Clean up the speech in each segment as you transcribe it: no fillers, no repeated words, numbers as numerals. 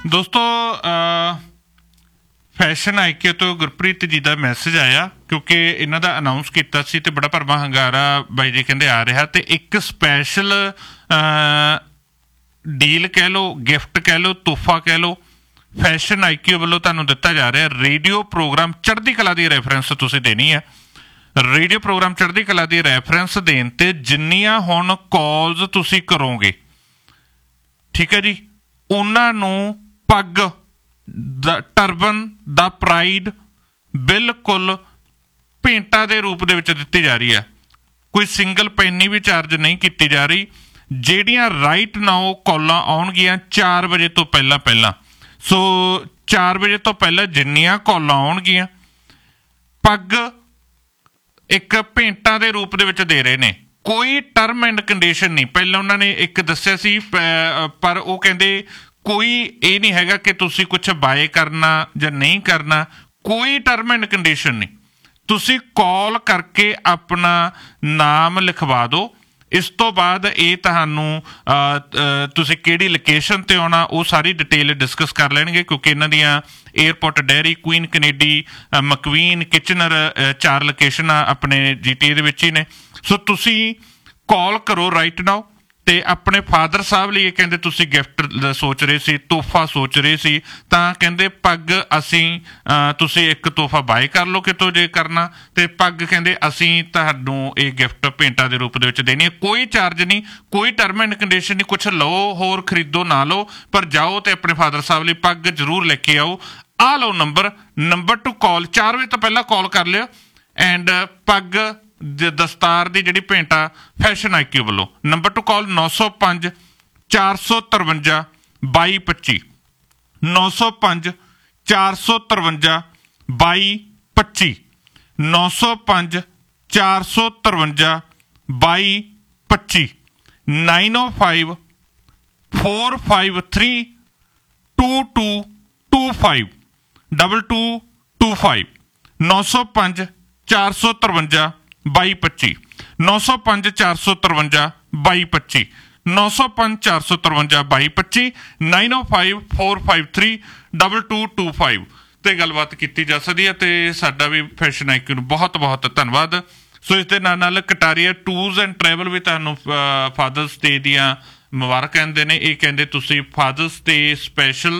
ਦੋਸਤੋ ਫੈਸ਼ਨ ਆਈਕੇ ਤੋਂ ਗੁਰਪ੍ਰੀਤ ਜੀ ਦਾ ਮੈਸੇਜ ਆਇਆ ਕਿਉਂਕਿ ਇਹਨਾਂ ਦਾ ਅਨਾਊਂਸ ਕੀਤਾ ਸੀ ਤੇ ਬੜਾ ਭਰਵਾਂ ਹੰਗਾਰਾ ਬਾਈ ਜੀ ਕਹਿੰਦੇ ਆ ਰਿਹਾ ਤੇ ਇੱਕ ਸਪੈਸ਼ਲ ਡੀਲ ਕਹਿ ਲਓ, ਗਿਫਟ ਕਹਿ ਲਓ, ਤੋਹਫਾ ਕਹਿ ਲਓ, ਫੈਸ਼ਨ ਆਈਕਿਊ ਵੱਲੋਂ ਤੁਹਾਨੂੰ ਦਿੱਤਾ ਜਾ ਰਿਹਾ। ਰੇਡੀਓ ਪ੍ਰੋਗਰਾਮ ਚੜ੍ਹਦੀ ਕਲਾ ਦੀ ਰੈਫਰੈਂਸ ਤੁਸੀਂ ਦੇਣੀ ਹੈ। ਰੇਡੀਓ ਪ੍ਰੋਗਰਾਮ ਚੜ੍ਹਦੀ ਕਲਾ ਦੀ ਰੈਫਰੈਂਸ ਦੇਣ ਤੇ ਜਿੰਨੀਆਂ ਹੁਣ ਕਾਲਸ ਤੁਸੀਂ ਕਰੋਗੇ, ਠੀਕ ਹੈ ਜੀ, ਉਹਨਾਂ ਨੂੰ ਪੱਗ ਦਾ ਟਰਬਨ ਦਾ ਪ੍ਰਾਈਡ ਬਿਲਕੁਲ ਭੇਂਟਾਂ ਦੇ ਰੂਪ ਦੇ ਵਿੱਚ ਦਿੱਤੀ ਜਾ ਰਹੀ ਹੈ। ਕੋਈ ਸਿੰਗਲ ਪੈਨੀ ਵੀ ਚਾਰਜ ਨਹੀਂ ਕੀਤੀ ਜਾ ਰਹੀ। ਜਿਹੜੀਆਂ ਰਾਈਟ ਨਾਓ ਕਾਲਾਂ ਆਉਣਗੀਆਂ 4 ਵਜੇ ਤੋਂ ਪਹਿਲਾਂ ਸੋ 4 ਵਜੇ ਤੋਂ ਪਹਿਲਾਂ ਜਿੰਨੀਆਂ ਕਾਲਾਂ ਆਉਣਗੀਆਂ ਪੱਗ ਇੱਕ ਭੇਂਟਾਂ ਦੇ ਰੂਪ ਦੇ ਵਿੱਚ ਦੇ ਰਹੇ ਨੇ। ਕੋਈ ਟਰਮ ਐਂਡ ਕੰਡੀਸ਼ਨ ਨਹੀਂ। ਪਹਿਲਾਂ ਉਹਨਾਂ ਨੇ ਇੱਕ ਦੱਸਿਆ ਸੀ ਪਰ ਉਹ ਕਹਿੰਦੇ ਕੋਈ ਇਹ ਨਹੀਂ ਹੈਗਾ ਕਿ ਤੁਸੀਂ ਕੁਛ ਬਾਏ ਕਰਨਾ ਜਾਂ ਨਹੀਂ ਕਰਨਾ। ਕੋਈ ਟਰਮ ਐਂਡ ਕੰਡੀਸ਼ਨ ਨਹੀਂ। ਤੁਸੀਂ ਕਾਲ ਕਰਕੇ ਆਪਣਾ ਨਾਮ ਲਿਖਵਾ ਦਿਓ। ਇਸ ਤੋਂ ਬਾਅਦ ਇਹ ਤੁਹਾਨੂੰ ਤੁਸੀਂ ਕਿਹੜੀ ਲੋਕੇਸ਼ਨ 'ਤੇ ਆਉਣਾ ਉਹ ਸਾਰੀ ਡਿਟੇਲ ਡਿਸਕਸ ਕਰ ਲੈਣਗੇ ਕਿਉਂਕਿ ਇਹਨਾਂ ਦੀਆਂ airport, dairy, Queen Kennedy, ਮਕਵੀਨ, Kitchener 4 ਲੋਕੇਸ਼ਨਾਂ ਆਪਣੇ GTA ਦੇ ਵਿੱਚ ਹੀ ਨੇ। ਸੋ ਤੁਸੀਂ ਕਾਲ ਕਰੋ ਰਾਈਟ ਨਾਓ ਤੇ ਆਪਣੇ ਫਾਦਰ ਸਾਹਿਬ ਲਈ ਕਹਿੰਦੇ ਤੁਸੀਂ ਗਿਫਟ ਸੋਚ ਰਹੇ ਸੀ, ਤੋਹਫਾ ਸੋਚ ਰਹੇ ਸੀ ਤਾਂ ਕਹਿੰਦੇ ਪੱਗ ਅਸੀਂ ਤੁਸੀਂ ਇੱਕ ਤੋਹਫਾ ਬਾਏ ਕਰ ਲਓ ਕਿਤੋਂ ਜੇ ਕਰਨਾ ਤੇ ਪੱਗ ਕਹਿੰਦੇ ਅਸੀਂ ਤੁਹਾਨੂੰ ਇਹ ਗਿਫਟ ਭੇਂਟਾਂ ਦੇ ਰੂਪ ਦੇ ਵਿੱਚ ਦੇਣੀ ਹੈ। ਕੋਈ ਚਾਰਜ ਨਹੀਂ, ਕੋਈ ਟਰਮ ਐਂਡ ਕੰਡੀਸ਼ਨ ਨਹੀਂ। ਕੁਛ ਲਓ ਹੋਰ ਖਰੀਦੋ ਨਾ ਲਓ ਪਰ ਜਾਓ ਤੇ ਆਪਣੇ ਫਾਦਰ ਸਾਹਿਬ ਲਈ ਪੱਗ ਜ਼ਰੂਰ ਲੈ ਕੇ ਆਓ। ਆਹ ਲਓ ਨੰਬਰ ਟੂ ਕਾਲ। 4 ਵਜੇ ਤੋਂ ਪਹਿਲਾਂ ਕਾਲ ਕਰ ਲਿਓ ਐਂਡ ਪੱਗ ਦਸਤਾਰ ਦੀ ਜਿਹੜੀ ਭੇਂਟਾ ਫੈਸ਼ਨ ਆਈਕਿਊ ਵੱਲੋਂ। ਨੰਬਰ ਟੂ ਕਾਲ 905 453 2225 905 453 2225 905 453 2225 905 453 2225 2225 905 453 2225 905 453 2225 905 453 2225 905 453 2225 ਤੇ ਗੱਲਬਾਤ ਕੀਤੀ ਜਾ ਸਕਦੀ ਹੈ। ਤੇ ਸਾਡਾ ਵੀ ਫੈਸ਼ਨ ਆਈਕਿਊ ਨੂੰ ਬਹੁਤ ਬਹੁਤ ਧੰਨਵਾਦ। ਸੋ ਇਸ ਦੇ ਨਾਲ ਕਟਾਰੀਆ ਟੂਰਸ ਐਂਡ ਟਰੈਵਲ ਵੀ ਤੁਹਾਨੂੰ ਫਾਦਰਸ ਡੇ ਦੀਆਂ ਮੁਬਾਰਕ ਕਹਿੰਦੇ ਨੇ। ਇਹ ਕਹਿੰਦੇ ਤੁਸੀਂ ਫਾਦਰਸ ਡੇ ਸਪੈਸ਼ਲ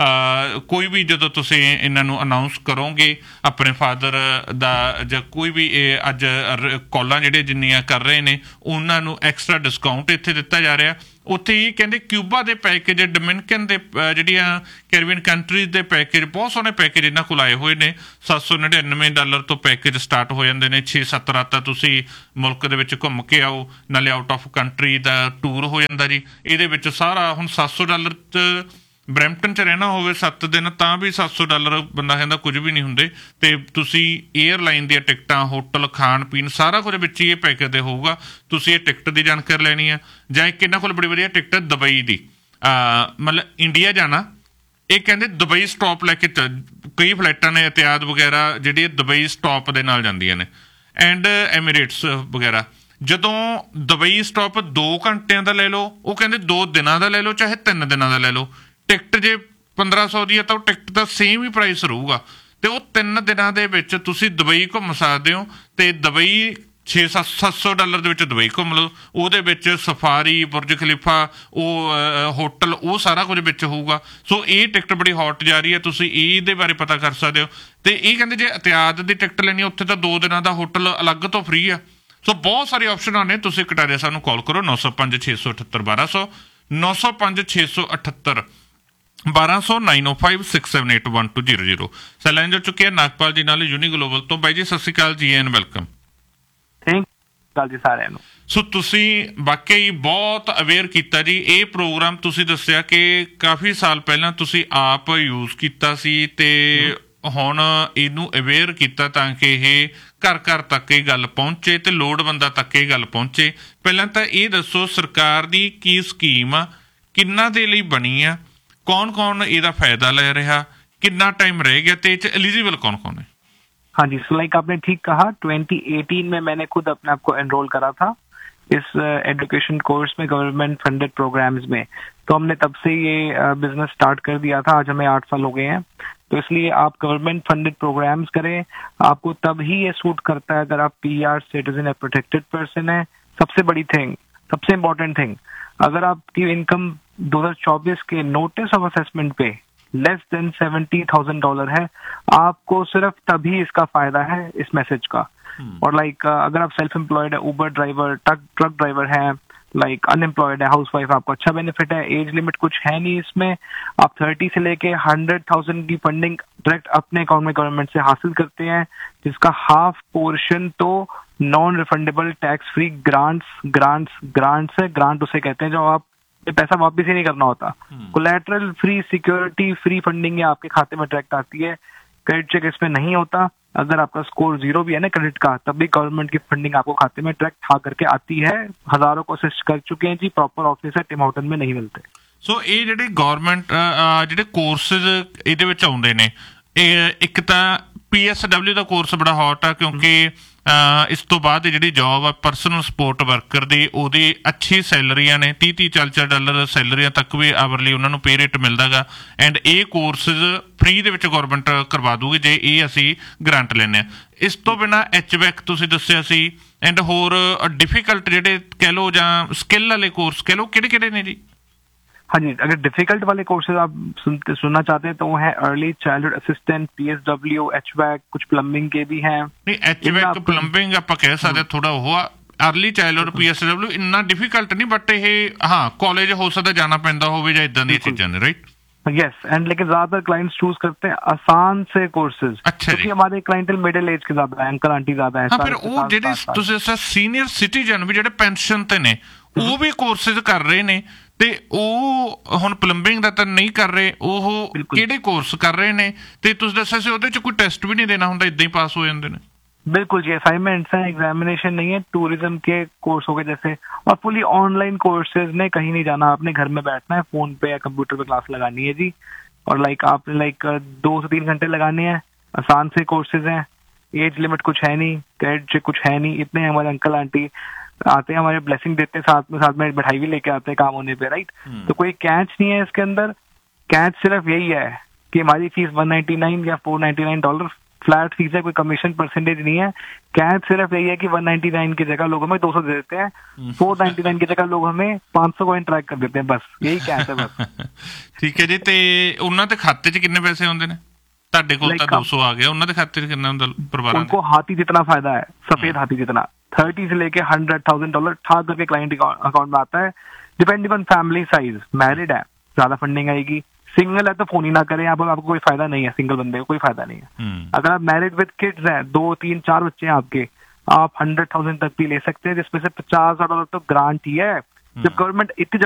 ਕੋਈ ਵੀ ਜਦੋਂ ਤੁਸੀਂ ਇਹਨਾਂ ਨੂੰ ਅਨਾਊਂਸ ਕਰੋਗੇ ਆਪਣੇ ਫਾਦਰ ਦਾ ਜਾਂ ਕੋਈ ਵੀ ਇਹ ਅੱਜ ਕਾਲਾਂ ਜਿਹੜੀਆਂ ਜਿੰਨੀਆਂ ਕਰ ਰਹੇ ਨੇ ਉਹਨਾਂ ਨੂੰ ਐਕਸਟਰਾ ਡਿਸਕਾਊਂਟ ਇੱਥੇ ਦਿੱਤਾ ਜਾ ਰਿਹਾ। ਉੱਥੇ ਹੀ ਕਹਿੰਦੇ ਕਿਊਬਾ ਦੇ ਪੈਕੇਜ, ਡੋਮਿਨਿਕਨ ਦੇ ਜਿਹੜੀਆਂ ਕੈਰੀਬੀਅਨ ਕੰਟਰੀਜ਼ ਦੇ ਪੈਕੇਜ, ਬਹੁਤ ਸੋਹਣੇ ਪੈਕੇਜ ਇਹਨਾਂ ਕੋਲ ਆਏ ਹੋਏ ਨੇ। $799 ਤੋਂ ਪੈਕੇਜ ਸਟਾਰਟ ਹੋ ਜਾਂਦੇ ਨੇ। 6-7 ਰਾਤਾਂ ਤੁਸੀਂ ਮੁਲਕ ਦੇ ਵਿੱਚ ਘੁੰਮ ਕੇ ਆਓ, ਨਾਲੇ out of country the tour ਹੋ ਜਾਂਦਾ ਜੀ। ਇਹਦੇ ਵਿੱਚ ਸਾਰਾ ਹੁਣ $700 'ਚ ਬਰੈਂਪਟਨ 'ਚ ਰਹਿਣਾ ਹੋਵੇ 7 ਦਿਨ ਤਾਂ ਵੀ $700 ਬੰਦਾ ਕਹਿੰਦਾ ਕੁਝ ਵੀ ਨਹੀਂ ਹੁੰਦੇ। ਤੇ ਤੁਸੀਂ ਏਅਰਲਾਈਨ ਦੀਆਂ ਟਿਕਟਾਂ, ਹੋਟਲ, ਖਾਣ ਪੀਣ ਸਾਰਾ ਕੁਝ ਵਿੱਚ ਹੀ ਇਹ ਪੈਕੇਜ ਦੇ ਹੋਊਗਾ। ਤੁਸੀਂ ਇਹ ਟਿਕਟ ਦੀ ਜਾਣਕਾਰੀ ਲੈਣੀ ਆ ਜਾਂ ਇੱਕ ਇਹਨਾਂ ਕੋਲ ਬੜੀ ਵਧੀਆ ਟਿਕਟ ਦੁਬਈ ਦੀ, ਮਤਲਬ ਇੰਡੀਆ ਜਾਣਾ, ਇਹ ਕਹਿੰਦੇ ਦੁਬਈ ਸਟਾਪ ਲੈ ਕੇ ਕਈ ਫਲਾਈਟਾਂ ਨੇ ਇਤਿਹਾਦ ਵਗੈਰਾ ਜਿਹੜੀਆਂ ਦੁਬਈ ਸਟਾਪ ਦੇ ਨਾਲ ਜਾਂਦੀਆਂ ਨੇ ਐਂਡ ਐਮੀਰੇਟਸ ਵਗੈਰਾ। ਜਦੋਂ ਦੁਬਈ ਸਟਾਪ 2 ਘੰਟਿਆਂ ਦਾ ਲੈ ਲਓ, ਉਹ ਕਹਿੰਦੇ 2 ਦਿਨਾਂ ਦਾ ਲੈ ਲਓ ਚਾਹੇ 3 ਦਿਨਾਂ ਦਾ ਲੈ ਲਓ। ਟਿਕਟ ਜੇ 1500 ਦੀ ਹੈ ਤਾਂ ਉਹ ਟਿਕਟ ਦਾ ਸੇਮ ਹੀ ਪ੍ਰਾਈਸ ਰਹੂਗਾ ਤੇ ਉਹ 3 ਦਿਨਾਂ ਦੇ ਵਿੱਚ ਤੁਸੀਂ ਦੁਬਈ ਘੁੰਮ ਸਕਦੇ ਹੋ। ਤੇ ਦੁਬਈ $600-700 ਦੇ ਵਿੱਚ ਦੁਬਈ ਘੁੰਮ ਲਓ। ਉਹਦੇ ਵਿੱਚ ਸਫਾਰੀ, ਬੁਰਜ ਖਲੀਫਾ, ਉਹ ਹੋਟਲ, ਉਹ ਸਾਰਾ ਕੁਝ ਵਿੱਚ ਹੋਊਗਾ। ਸੋ ਇਹ ਟਿਕਟ ਬੜੀ ਹੌਟ ਜਾ ਰਹੀ ਹੈ, ਤੁਸੀਂ ਇਹਦੇ ਬਾਰੇ ਪਤਾ ਕਰ ਸਕਦੇ ਹੋ। ਤੇ ਇਹ ਕਹਿੰਦੇ ਜੇ ਇਤਿਹਾਦ ਦੀ ਟਿਕਟ ਲੈਣੀ ਉੱਥੇ ਤਾਂ 2 ਦਿਨਾਂ ਦਾ ਹੋਟਲ ਅਲੱਗ ਤੋਂ ਫ੍ਰੀ ਆ। ਸੋ ਬਹੁਤ ਸਾਰੀ ਆਪਸ਼ਨਾਂ ਨੇ। ਤੁਸੀਂ ਕਟਾਰੀਆ ਸਾਨੂੰ ਕਾਲ ਕਰੋ 905 678 1200 905 678 1200 905 678 1200। ਸੈਲਾਨ ਜੁੜ ਚੁੱਕੇ ਨਾਗਪਾਲ ਜੀ ਨਾਲ ਯੂਨੀ ਗਲੋਬਲ ਤੋਂ। ਬਾਈ ਜੀ ਸਤਿ ਸ਼੍ਰੀ ਅਕਾਲ ਜੀ ਐਂਡ ਵੈਲਕਮ। ਥੈਂਕ ਯੂ ਸਾਰਿਆਂ ਨੂੰ। ਸੋ ਤੁਸੀਂ ਵਾਕਈ ਬਹੁਤ ਅਵੇਅਰ ਕੀਤਾ ਜੀ। ਇਹ ਪ੍ਰੋਗਰਾਮ ਤੁਸੀਂ ਦੱਸਿਆ ਕਿ ਕਾਫੀ ਸਾਲ ਪਹਿਲਾਂ ਤੁਸੀਂ ਆਪ ਯੂਜ਼ ਕੀਤਾ ਸੀ ਤੇ ਹੁਣ ਇਹਨੂੰ ਅਵੇਅਰ ਕੀਤਾ ਤਾਂ ਕਿ ਇਹ ਘਰ ਘਰ ਤੱਕ ਇਹ ਗੱਲ ਪਹੁੰਚੇ ਤੇ ਲੋੜਵੰਦਾਂ ਤੱਕ ਇਹ ਗੱਲ ਪਹੁੰਚੇ। ਪਹਿਲਾਂ ਤਾਂ ਇਹ ਦੱਸੋ ਸਰਕਾਰ ਦੀ ਕੀ ਸਕੀਮ ਆ, ਕਿੰਨਾ ਦੇ ਲਈ ਬਣੀ ਆ, कौन कौन ਇਹਦਾ फायदा ले रहा, कितना टाइम रह गया, ते एलिजिबल कौन कौन है? हाँ जी, सो लाइक आपने ठीक कहा, 2018 में मैंने खुद अपने आप को एनरोल करा था इस एजुकेशन कोर्स में, गवर्नमेंट फंडेड प्रोग्राम्स में। तो हमने तब से ये बिजनेस स्टार्ट कर दिया था। आज हमें 8 साल हो गए हैं। तो इसलिए आप गवर्नमेंट फंडेड प्रोग्राम्स करें, आपको तब ही ये सूट करता है अगर आप PR सिटीजन या प्रोटेक्टेड पर्सन है। सबसे बड़ी थिंग, सबसे इंपॉर्टेंट थिंग, अगर आपकी इनकम 2024 के नोटिस ऑफ असेसमेंट पे लेस देन $70,000 है, आपको सिर्फ तभी इसका फायदा है इस मैसेज का। और अगर आप सेल्फ एम्प्लॉयड है, उबर ड्राइवर, ट्रक ड्राइवर है, अनएम्प्लॉयड है, हाउसवाइफ, आपको अच्छा बेनिफिट है। एज लिमिट कुछ है नहीं इसमें। आप 30 से लेके 100,000 की फंडिंग डायरेक्ट अपने अकाउंट में गवर्नमेंट से हासिल करते हैं, जिसका हाफ पोर्शन तो non refundable tax free grants है। ग्रांट उसे कहते हैं जो आप पैसा वापस ही नहीं करना होता। Collateral free, security free funding आपके खाते में डायरेक्ट आती है। क्रेडिट चेक इसमें नहीं होता। अगर आपका स्कोर 0 भी है ना क्रेडिट का, तब भी गवर्नमेंट की फंडिंग आपको खाते में डायरेक्ट आ करके आती है। हजारों को असिस्ट कर चुके हैं जी। प्रॉपर ऑफिसर टिम हार्टन में नहीं मिलते। ਸੋ ਇਹ ਜਿਹੜੇ ਗਵਰਨਮੈਂਟ ਜਿਹੜੇ ਕੋਰਸਿਸ ਇਹਦੇ ਵਿੱਚ ਆਉਂਦੇ ਨੇ, ਇੱਕ ਤਾਂ PSW ਦਾ ਕੋਰਸ ਬੜਾ ਹੌਟ ਆ, ਕਿਉਂਕਿ ਇਸ ਤੋਂ ਬਾਅਦ ਜਿਹੜੀ ਜੌਬ ਆ ਪਰਸਨਲ ਸਪੋਰਟ ਵਰਕਰ ਦੀ, ਉਹਦੀ ਅੱਛੀ ਸੈਲਰੀਆਂ ਨੇ, $30-40 ਸੈਲਰੀਆਂ ਤੱਕ ਵੀ ਆਵਰਲੀ ਉਹਨਾਂ ਨੂੰ ਪੇ ਰੇਟ ਮਿਲਦਾ ਗਾ। ਐਂਡ ਇਹ ਕੋਰਸਿਸ ਫ੍ਰੀ ਦੇ ਵਿੱਚ ਗਵਰਨਮੈਂਟ ਕਰਵਾ ਦੂਗੀ ਜੇ ਇਹ ਅਸੀਂ ਗਰੰਟ ਲੈਂਦੇ ਹਾਂ। ਇਸ ਤੋਂ ਬਿਨਾਂ HVAC ਤੁਸੀਂ ਦੱਸਿਆ ਸੀ, ਐਂਡ ਹੋਰ ਡਿਫੀਕਲਟ ਜਿਹੜੇ ਕਹਿ ਲਓ ਜਾਂ ਸਕਿੱਲ ਵਾਲੇ ਕੋਰਸ ਕਹਿ ਲਓ, ਕਿਹੜੇ ਕਿਹੜੇ ਨੇ ਜੀ? हाँ जी, अगर डिफिकल्ट वाले कोर्सेज आप सुनना चाहते हैं तो वो है early childhood assistant, PSW, HVAC, कुछ प्लम्बिंग के भी हैं। नहीं, HVAC प्लम्बिंग ਆਪਾਂ ਕਹਿ ਸਕਦੇ ਥੋੜਾ ਉਹ अर्ली ਚਾਈਲਡ PSW ਇੰਨਾ ਡਿਫਿਕਲਟ ਨਹੀਂ, ਬਟ ਇਹ ਹਾਂ ਕਾਲਜ ਹੋ ਸਕਦਾ ਜਾਣਾ ਪੈਂਦਾ ਹੋਵੇ ਜਾਂ ਇਦਾਂ ਦੀਆਂ ਚੀਜ਼ਾਂ ਨੇ, ਰਾइट? यस, एंड लेकिन ज्यादातर क्लाइंट्स चूज करते हैं आसान से कोर्सेज, क्योंकि हमारे क्लाइंटल मिडिल एज के ज्यादा है, अंकल आंटी ज्यादा है। ਹਾਂ, ਫਿਰ ਉਹ ਜਿਹੜੇ ਤੁਸੀਂ ਸੀਨੀਅਰ ਸਿਟੀਜ਼ਨ ਵੀ ਜਿਹੜੇ ਪੈਨਸ਼ਨ ਤੇ ਨੇ, ਉਹ ਵੀ ਕੋਰਸਿਸ ਕਰ ਰਹੇ ਨੇ, ਤੇ ਉਹ ਹੁਣ ਪਲੰਬਿੰਗ ਦਾ ਤਾਂ ਨਹੀਂ ਕਰ ਰਹੇ, ਉਹ ਕਿਹੜੇ ਕੋਰਸ ਕਰ ਰਹੇ ਨੇ? ਤੇ ਤੁਸੀਂ ਦੱਸਿਆ ਸੀ ਉਹਦੇ ਚ ਕੋਈ ਟੈਸਟ ਵੀ ਨਹੀਂ ਦੇਣਾ ਹੁੰਦਾ, ਇਦਾਂ ਹੀ पास हो ਜਾਂਦੇ ਨੇ। बिल्कुल जी, असाइनमेंट्स हैं, एग्जामिनेशन नहीं है। टूरिज्म के कोर्स हो गए जैसे, और फुली ऑनलाइन कोर्सेज में कहीं नहीं जाना, आपने घर में बैठना है, फोन पे या कंप्यूटर पे क्लास लगानी है जी। और आपने 2 से 3 घंटे लगाने हैं। आसान से कोर्सेज हैं, एज लिमिट कुछ है नहीं, क्रेडिट चेक कुछ है नहीं। इतने हमारे अंकल आंटी आते हैं, हमारे ब्लेसिंग देते हैं, साथ में मिठाई भी लेके आते हैं काम होने पे, राइट? तो कोई कैच नहीं है इसके अंदर। कैच सिर्फ यही है कि हमारी फीस $199 या $499 फ्लैट फीस है, कोई कमीशन परसेंटेज नहीं है। कैच सिर्फ यही है कि 199 की जगह लोग हमें 200 दे देते हैं, 499 की जगह लोग हमें 500 को इंटरैक्ट कर देते हैं, बस यही कैच है बस। ਠੀਕ ਹੈ ਜੀ। ਤੇ ਉਹਨਾਂ ਦੇ ਖਾਤੇ 'ਚ ਕਿੰਨੇ ਪੈਸੇ ਹੁੰਦੇ ਨੇ? ਤੁਹਾਡੇ ਕੋਲ ਤਾਂ 200 आ गया, ਉਹਨਾਂ ਦੇ ਖਾते 'ਚ कितना ਹੁੰਦਾ परिवार? उनको हाथी जितना फायदा है, सफेद हाथी जितना, 30 से लेके $100,000 ठा करके क्लाइंट अकाउंट में आता है, depending on family size. Married है, ज्यादा फंडिंग आएगी। सिंगल है तो फोन ही ना करें, आपको कोई फायदा नहीं है, सिंगल बंदे को कोई फायदा नहीं है। अगर आप मैरिड विद किड्स हैं, 2, 3, 4 बच्चे हैं आपके, आप $100,000 तक भी ले सकते हैं, जिसमें से $50,000 तो ग्रांट ही है। जब गवर्नमेंट इतनी